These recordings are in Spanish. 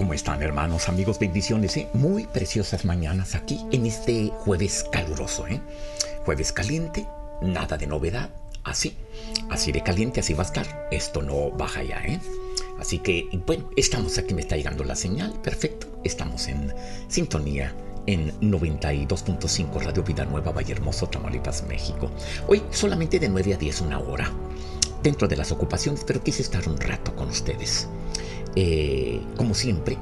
¿Cómo están, hermanos, amigos? Bendiciones, muy preciosas mañanas aquí en este jueves caluroso, Jueves caliente, nada de novedad, así de caliente, así va a estar. Esto no baja ya, Así que, bueno, estamos aquí, me está llegando la señal, perfecto. Estamos en sintonía en 92.5 Radio Vida Nueva, Vallehermoso, Tamaulipas, México. Hoy solamente de 9 a 10, una hora, dentro de las ocupaciones, pero quise estar un rato con ustedes. Como siempre,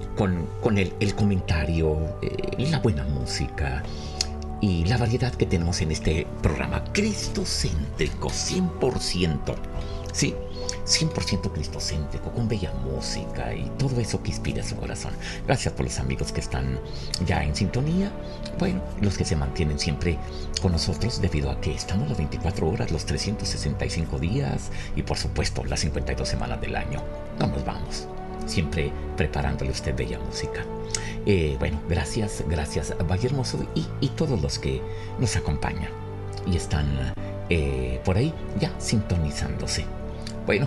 con el comentario, la buena música y la variedad que tenemos en este programa cristocéntrico, 100%, ¿sí? 100% cristocéntrico, con bella música y todo eso que inspira su corazón. Gracias por los amigos que están ya en sintonía. Bueno, los que se mantienen siempre con nosotros debido a que estamos las 24 horas, los 365 días y por supuesto las 52 semanas del año. No nos vamos, siempre preparándole a usted bella música. Bueno, gracias Vallehermoso y todos los que nos acompañan y están por ahí ya sintonizándose. Bueno,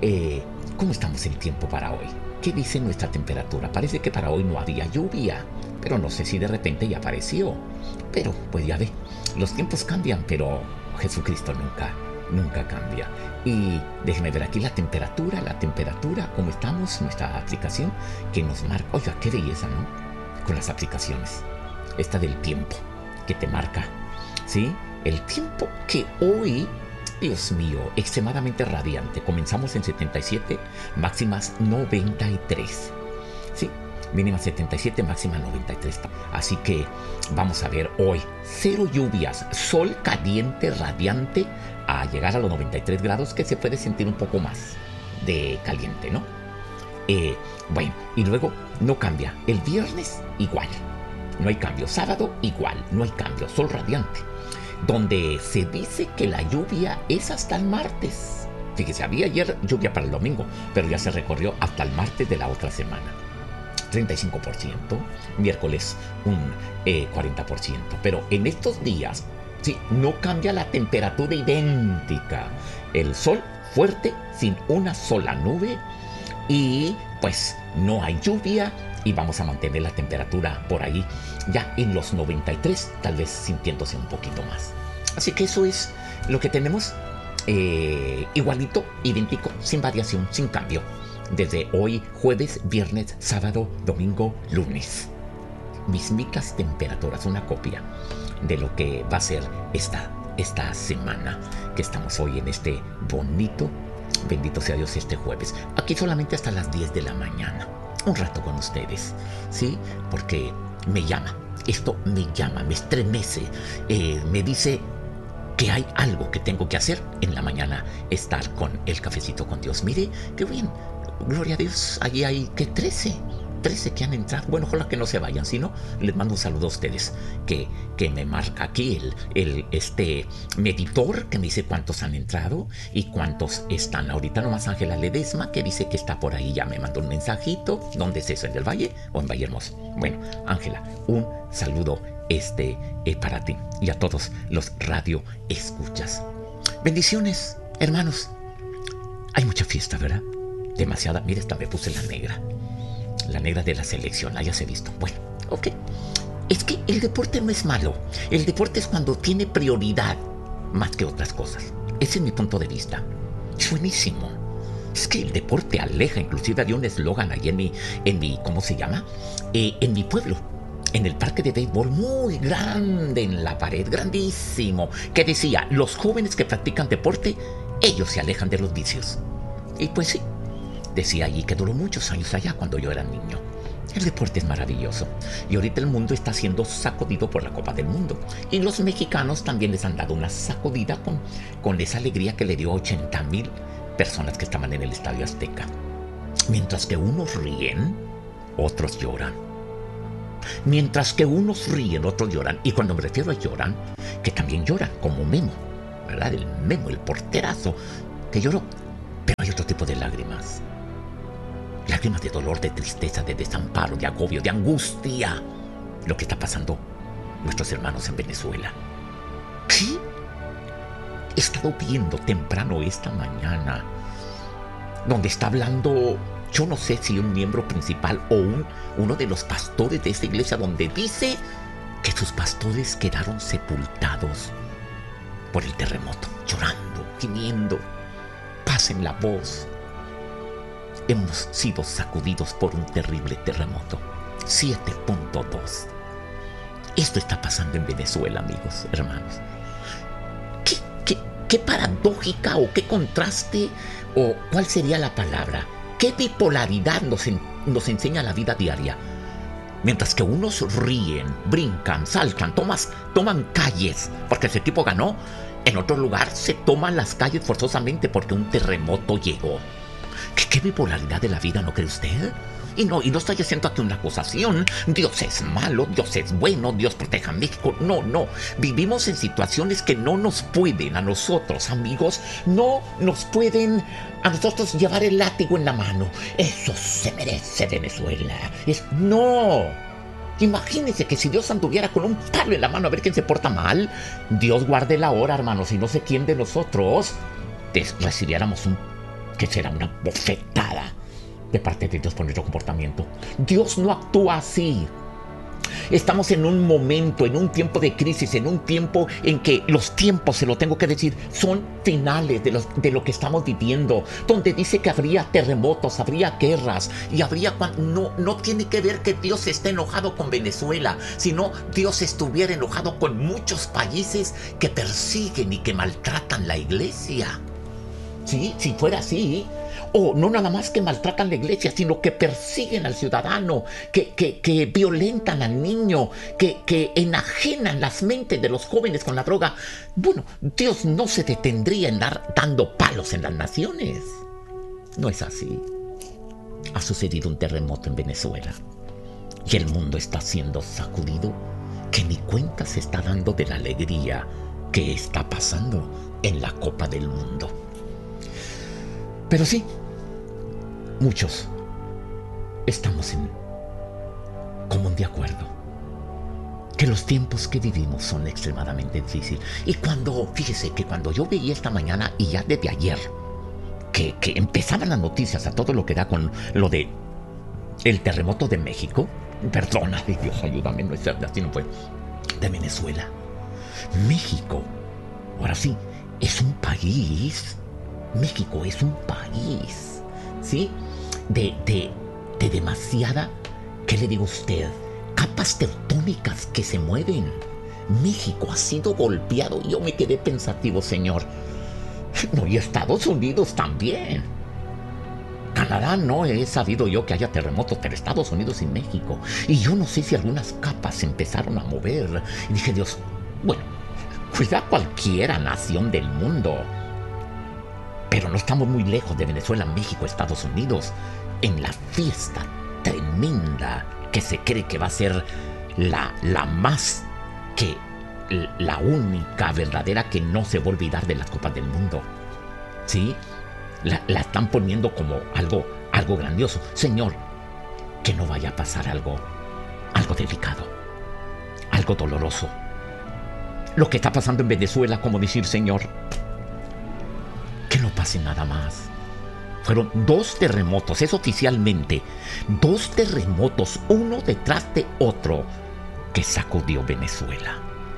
¿cómo estamos el tiempo para hoy? ¿Qué dice nuestra temperatura? Parece que para hoy no había lluvia, pero no sé si de repente ya apareció. Pero, pues ya ve, los tiempos cambian, pero Jesucristo nunca cambia. Y déjeme ver aquí la temperatura, cómo estamos, nuestra aplicación que nos marca. Oiga, qué belleza, ¿no? Con las aplicaciones. Esta del tiempo, que te marca, ¿sí? El tiempo que hoy, Dios mío, extremadamente radiante. Comenzamos en 77, máximas 93. ¿Sí? Mínima 77, máxima 93. Así que vamos a ver hoy. 0 lluvias, sol caliente, radiante, a llegar a los 93 grados, que se puede sentir un poco más de caliente, ¿no? Bueno, y luego no cambia. El viernes igual, no hay cambio. Sábado igual, no hay cambio. Sol radiante, donde se dice que la lluvia es hasta el martes. Fíjese, había ayer lluvia para el domingo, pero ya se recorrió hasta el martes de la otra semana. 35%, miércoles un 40%, pero en estos días, sí, no cambia la temperatura idéntica. El sol fuerte, sin una sola nube, y pues no hay lluvia, y vamos a mantener la temperatura por ahí ya en los 93, tal vez sintiéndose un poquito más. Así que eso es lo que tenemos, igualito, idéntico, sin variación, sin cambio, desde hoy, jueves, viernes, sábado, domingo, lunes. Mismitas temperaturas, una copia de lo que va a ser esta semana que estamos hoy en este bonito, bendito sea Dios, este jueves. Aquí solamente hasta las 10 de la mañana. Un rato con ustedes, ¿sí? Porque me llama, esto me llama, me estremece, me dice que hay algo que tengo que hacer en la mañana, estar con el cafecito con Dios. Mire, qué bien, gloria a Dios, allí hay que 13 que han entrado. Bueno, ojalá que no se vayan, si no, les mando un saludo a ustedes, que me marca aquí el meditor, que me dice cuántos han entrado y cuántos están. Ahorita nomás Ángela Ledesma, que dice que está por ahí, ya me mandó un mensajito. ¿Dónde es eso? ¿En el Valle o en Vallehermoso? Bueno, Ángela, un saludo para ti y a todos los radio escuchas. Bendiciones, hermanos. Hay mucha fiesta, ¿verdad? Demasiada. Mira, esta me puse la negra de la selección, ya se ha visto. Bueno, ok. Es que el deporte no es malo. El deporte es cuando tiene prioridad más que otras cosas. Ese es mi punto de vista. Es buenísimo. Es que el deporte aleja. Inclusive había un eslogan ahí en mi, ¿cómo se llama? En mi pueblo, en el parque de béisbol, muy grande en la pared, grandísimo, que decía: los jóvenes que practican deporte, ellos se alejan de los vicios. Y pues sí, decía allí, que duró muchos años allá cuando yo era niño. El deporte es maravilloso. Y ahorita el mundo está siendo sacudido por la Copa del Mundo. Y los mexicanos también les han dado una sacudida con esa alegría que le dio a 80,000 personas que estaban en el Estadio Azteca. Mientras que unos ríen, otros lloran. Mientras que unos ríen, otros lloran. Y cuando me refiero a lloran, que también lloran, como Memo, ¿verdad? El Memo, el porterazo, que lloró. Pero hay otro tipo de lágrimas. Lágrimas de dolor, de tristeza, de desamparo, de agobio, de angustia. Lo que está pasando nuestros hermanos en Venezuela. ¿Qué? He estado viendo temprano esta mañana, donde está hablando yo no sé si un miembro principal o uno de los pastores de esta iglesia, donde dice que sus pastores quedaron sepultados por el terremoto, llorando, gimiendo. Pasen la voz. Hemos sido sacudidos por un terrible terremoto. 7.2. Esto está pasando en Venezuela, amigos, hermanos. ¿Qué paradójica o qué contraste o cuál sería la palabra? ¿Qué bipolaridad nos enseña la vida diaria? Mientras que unos ríen, brincan, saltan, toman calles porque ese tipo ganó, en otro lugar se toman las calles forzosamente porque un terremoto llegó. ¿Qué bipolaridad de la vida, no cree usted? Y no estoy haciendo aquí una acusación. Dios es malo, Dios es bueno, Dios proteja a México. No. Vivimos en situaciones que no nos pueden, a nosotros, amigos, no nos pueden a nosotros llevar el látigo en la mano. Eso se merece Venezuela. No. Imagínense que si Dios anduviera con un palo en la mano a ver quién se porta mal, Dios guarde la hora, hermanos, y no sé quién de nosotros recibiéramos que será una bofetada de parte de Dios por nuestro comportamiento. Dios no actúa así. Estamos en un momento, en un tiempo de crisis, en un tiempo en que los tiempos, se lo tengo que decir, son finales de lo que estamos viviendo, donde dice que habría terremotos, habría guerras y habría... No tiene que ver que Dios esté enojado con Venezuela, sino Dios estuviera enojado con muchos países que persiguen y que maltratan la iglesia. ¿Sí? Si fuera así, o no nada más que maltratan la iglesia, sino que persiguen al ciudadano, que violentan al niño, que enajenan las mentes de los jóvenes con la droga. Bueno, Dios no se detendría en dando palos en las naciones. No es así. Ha sucedido un terremoto en Venezuela y el mundo está siendo sacudido, que ni cuenta se está dando de la alegría que está pasando en la Copa del Mundo. Pero sí, muchos estamos en común de acuerdo que los tiempos que vivimos son extremadamente difíciles. Y fíjese que cuando yo veía esta mañana y ya desde ayer, que empezaban las noticias a todo lo que da con lo de el terremoto de México, perdona, Dios ayúdame, no es así, no fue, de Venezuela. México, ahora sí, es un país. México es un país, ¿sí? De demasiada, ¿qué le digo a usted? Capas tectónicas que se mueven. México ha sido golpeado. Yo me quedé pensativo, señor. No, y Estados Unidos también. Canadá no he sabido yo que haya terremotos, pero Estados Unidos y México. Y yo no sé si algunas capas se empezaron a mover. Y dije, Dios, bueno, cuida cualquiera nación del mundo. Pero no estamos muy lejos de Venezuela, México, Estados Unidos, en la fiesta tremenda que se cree que va a ser la más que la única verdadera que no se va a olvidar de las Copas del Mundo. ¿Sí? La están poniendo como algo grandioso. Señor, que no vaya a pasar algo delicado, algo doloroso. Lo que está pasando en Venezuela, como decir, Señor, que no pase nada más. Fueron 2 terremotos, es oficialmente 2 terremotos, uno detrás de otro, que sacudió Venezuela.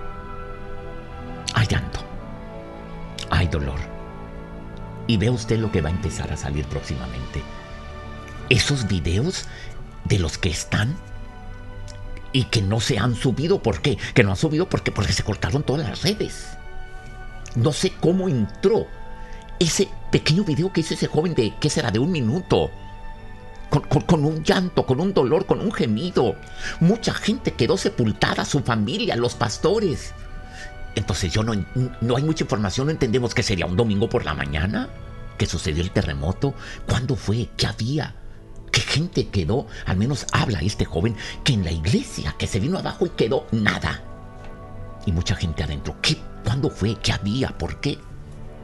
Hay llanto, hay dolor. Y ve usted lo que va a empezar a salir próximamente. Esos videos de los que están y que no se han subido. ¿Por qué? Que no han subido porque se cortaron todas las redes. No sé cómo entró ese pequeño video que hizo ese joven de, ¿qué será?, de 1 minuto. Con un llanto, con un dolor, con un gemido. Mucha gente quedó sepultada, su familia, los pastores. Entonces no hay mucha información, no entendemos que sería un domingo por la mañana que sucedió el terremoto. ¿Cuándo fue? ¿Qué había? ¿Qué gente quedó? Al menos habla este joven que en la iglesia, que se vino abajo y quedó nada. Y mucha gente adentro. ¿Qué? ¿Cuándo fue? ¿Qué había? ¿Por qué?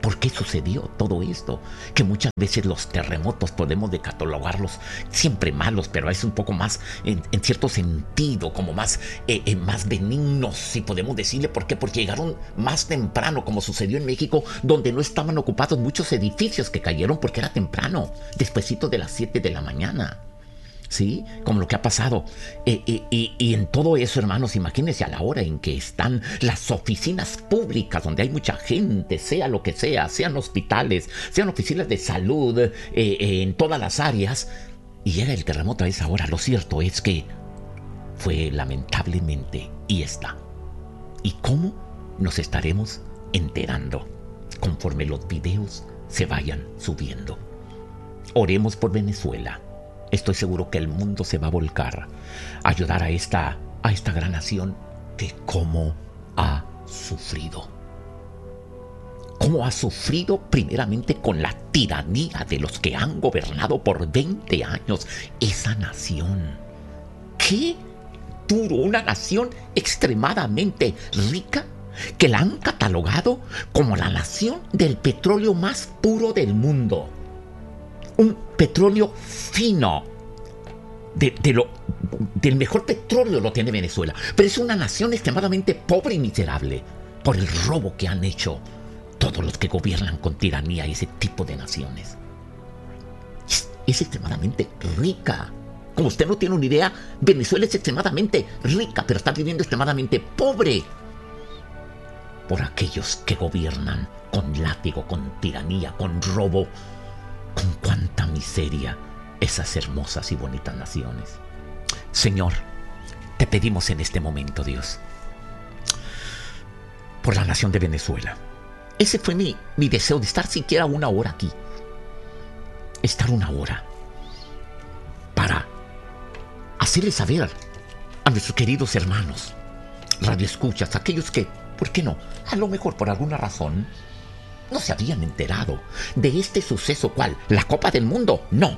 ¿Por qué sucedió todo esto? Que muchas veces los terremotos podemos de catalogarlos siempre malos, pero es un poco más, en cierto sentido, como más, más benignos, si podemos decirle. ¿Por qué? Porque llegaron más temprano, como sucedió en México, donde no estaban ocupados muchos edificios que cayeron porque era temprano, despuesito de las 7 de la mañana. ¿Sí? Como lo que ha pasado. Y en todo eso, hermanos, imagínense a la hora en que están las oficinas públicas, donde hay mucha gente, sea lo que sea, sean hospitales, sean oficinas de salud, en todas las áreas, y llega el terremoto a esa hora. Lo cierto es que fue lamentablemente, y está. ¿Y cómo nos estaremos enterando conforme los videos se vayan subiendo? Oremos por Venezuela. Estoy seguro que el mundo se va a volcar a ayudar a esta gran nación que cómo ha sufrido. Cómo ha sufrido primeramente con la tiranía de los que han gobernado por 20 años esa nación. ¡Qué duro! Una nación extremadamente rica que la han catalogado como la nación del petróleo más puro del mundo. Un petróleo fino. Del mejor petróleo lo tiene Venezuela. Pero es una nación extremadamente pobre y miserable por el robo que han hecho todos los que gobiernan con tiranía ese tipo de naciones. Es extremadamente rica. Como usted no tiene una idea, Venezuela es extremadamente rica, pero está viviendo extremadamente pobre por aquellos que gobiernan con látigo, con tiranía, con robo. Con cuánta miseria esas hermosas y bonitas naciones. Señor, te pedimos en este momento, Dios, por la nación de Venezuela. Ese fue mi deseo, de estar siquiera una hora aquí. Estar una hora para hacerles saber a nuestros queridos hermanos, radioescuchas, aquellos que, ¿por qué no? A lo mejor por alguna razón no se habían enterado de este suceso. ¿Cuál? ¿La Copa del Mundo? No.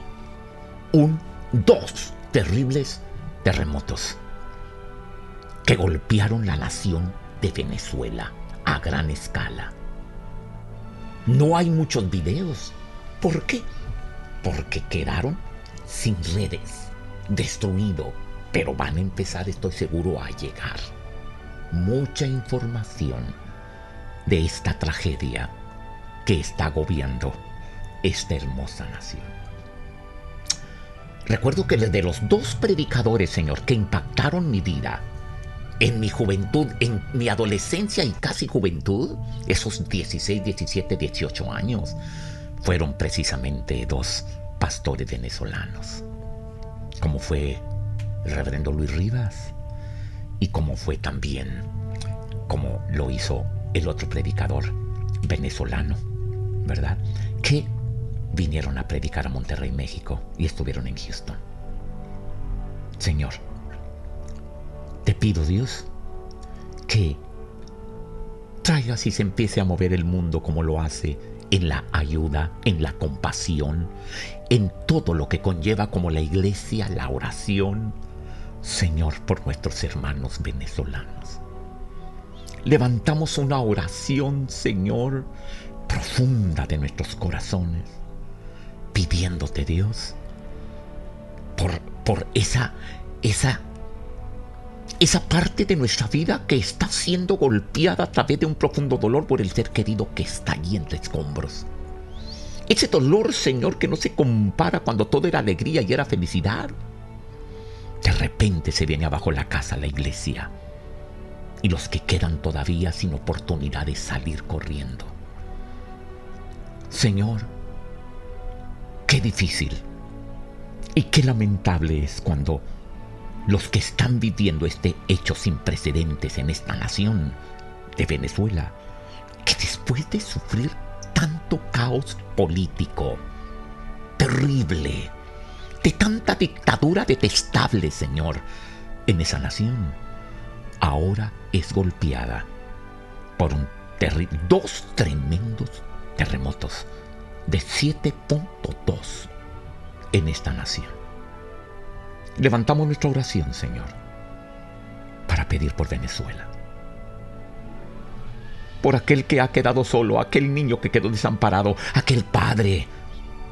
Dos terribles terremotos que golpearon la nación de Venezuela a gran escala. No hay muchos videos. ¿Por qué? Porque quedaron sin redes, destruido. Pero van a empezar, estoy seguro, a llegar mucha información de esta tragedia que está agobiando esta hermosa nación. Recuerdo que desde los dos predicadores, Señor, que impactaron mi vida en mi juventud, en mi adolescencia y casi juventud, esos 16, 17, 18 años, fueron precisamente dos pastores venezolanos, como fue el reverendo Luis Rivas y como fue también, como lo hizo el otro predicador venezolano, ¿verdad? Que vinieron a predicar a Monterrey, México, y estuvieron en Houston. Señor, te pido, Dios, que traigas y se empiece a mover el mundo como lo hace, en la ayuda, en la compasión, en todo lo que conlleva como la iglesia, la oración, Señor, por nuestros hermanos venezolanos. Levantamos una oración, Señor, profunda de nuestros corazones, pidiéndote, Dios, por esa parte de nuestra vida que está siendo golpeada a través de un profundo dolor por el ser querido que está allí entre escombros. Ese dolor, Señor, que no se compara cuando todo era alegría y era felicidad. De repente se viene abajo la casa, la iglesia, y los que quedan todavía sin oportunidad de salir corriendo. Señor, qué difícil y qué lamentable es cuando los que están viviendo este hecho sin precedentes en esta nación de Venezuela, que después de sufrir tanto caos político terrible, de tanta dictadura detestable, Señor, en esa nación, ahora es golpeada por dos tremendos terremotos de 7.2 en esta nación. Levantamos nuestra oración, Señor, para pedir por Venezuela. por aquel que ha quedado solo, aquel niño que quedó desamparado, aquel padre